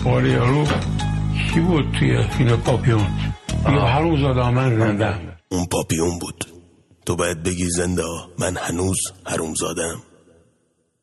ولی یارو کی بود توی فیلم پاپیون؟ یه حروم زاده من زنده. اون پاپیون بود. تو باید بگی زنده، من هنوز حروم زادم.